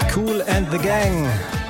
Kool and the Gang.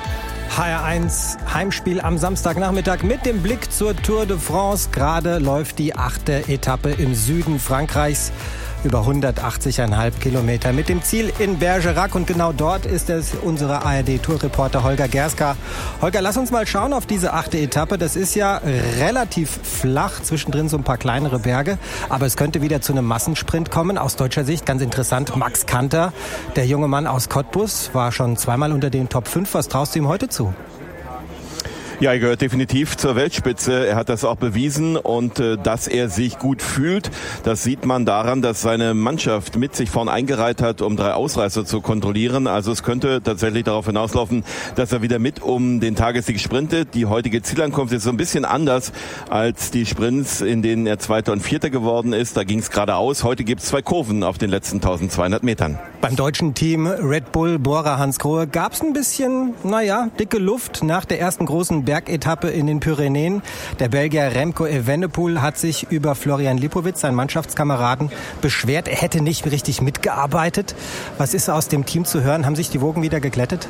HR1 Heimspiel am Samstagnachmittag mit dem Blick zur Tour de France. Gerade läuft die 8. Etappe im Süden Frankreichs. Über 180,5 Kilometer mit dem Ziel in Bergerac. Und genau dort ist es unsere ARD-Tourreporter Holger Gerska. Holger, lass uns mal schauen auf diese 8. Etappe. Das ist ja relativ flach, zwischendrin so ein paar kleinere Berge. Aber es könnte wieder zu einem Massensprint kommen. Aus deutscher Sicht ganz interessant, Max Kanter, der junge Mann aus Cottbus, war schon zweimal unter den Top 5. Was traust du ihm heute zu? Ja, er gehört definitiv zur Weltspitze. Er hat das auch bewiesen und dass er sich gut fühlt, das sieht man daran, dass seine Mannschaft mit sich vorn eingereiht hat, um 3 Ausreißer zu kontrollieren. Also es könnte tatsächlich darauf hinauslaufen, dass er wieder mit um den Tagessieg sprintet. Die heutige Zielankunft ist so ein bisschen anders als die Sprints, in denen er Zweiter und Vierter geworden ist. Da ging es geradeaus. Heute gibt es 2 Kurven auf den letzten 1200 Metern. Beim deutschen Team Red Bull Bora Hansgrohe gab es ein bisschen, dicke Luft nach der ersten großen Bergetappe in den Pyrenäen. Der Belgier Remco Evenepoel hat sich über Florian Lipowitz, seinen Mannschaftskameraden, beschwert. Er hätte nicht richtig mitgearbeitet. Was ist aus dem Team zu hören? Haben sich die Wogen wieder geglättet?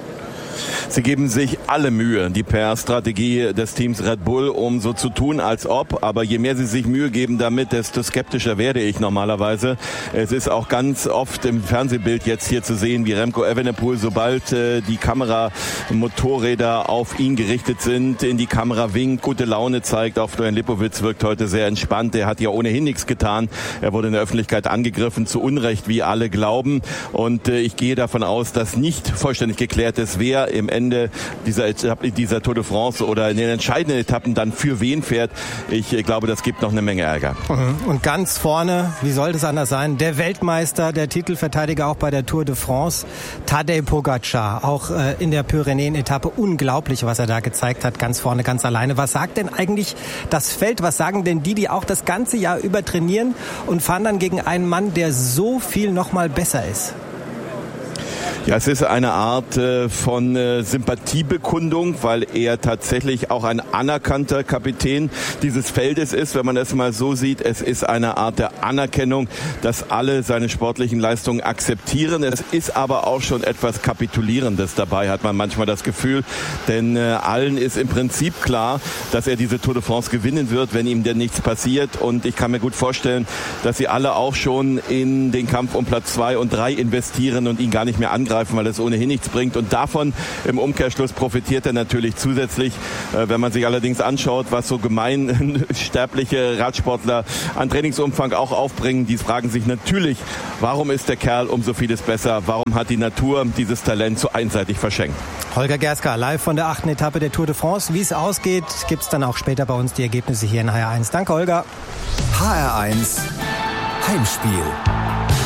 Sie geben sich alle Mühe, die PR-Strategie des Teams Red Bull, um so zu tun, als ob. Aber je mehr sie sich Mühe geben damit, desto skeptischer werde ich normalerweise. Es ist auch ganz oft im Fernsehbild jetzt hier zu sehen, wie Remco Evenepoel, sobald die Kameramotorräder auf ihn gerichtet sind, in die Kamera winkt, gute Laune zeigt. Auch Florian Lipowitz wirkt heute sehr entspannt. Er hat ja ohnehin nichts getan. Er wurde in der Öffentlichkeit angegriffen, zu Unrecht, wie alle glauben. Und ich gehe davon aus, dass nicht vollständig geklärt ist, wer im Ende dieser Tour de France oder in den entscheidenden Etappen dann für wen fährt. Ich glaube, das gibt noch eine Menge Ärger. Und ganz vorne, wie soll das anders sein, der Weltmeister, der Titelverteidiger auch bei der Tour de France, Tadej Pogačar, auch in der Pyrenäen-Etappe. Unglaublich, was er da gezeigt hat, ganz vorne, ganz alleine. Was sagt denn eigentlich das Feld? Was sagen denn die auch das ganze Jahr über trainieren und fahren dann gegen einen Mann, der so viel noch mal besser ist? Ja, es ist eine Art von Sympathiebekundung, weil er tatsächlich auch ein anerkannter Kapitän dieses Feldes ist, wenn man das mal so sieht. Es ist eine Art der Anerkennung, dass alle seine sportlichen Leistungen akzeptieren. Es ist aber auch schon etwas Kapitulierendes dabei, hat man manchmal das Gefühl. Denn allen ist im Prinzip klar, dass er diese Tour de France gewinnen wird, wenn ihm denn nichts passiert. Und ich kann mir gut vorstellen, dass sie alle auch schon in den Kampf um Platz 2 und 3 investieren und ihn gar nicht mehr angreifen, weil es ohnehin nichts bringt. Und davon im Umkehrschluss profitiert er natürlich zusätzlich. Wenn man sich allerdings anschaut, was so gemeinsterbliche Radsportler an Trainingsumfang auch aufbringen, die fragen sich natürlich, warum ist der Kerl um so vieles besser? Warum hat die Natur dieses Talent so einseitig verschenkt? Holger Gerska, live von der 8. Etappe der Tour de France. Wie es ausgeht, gibt es dann auch später bei uns die Ergebnisse hier in HR1. Danke, Holger. HR1 Heimspiel.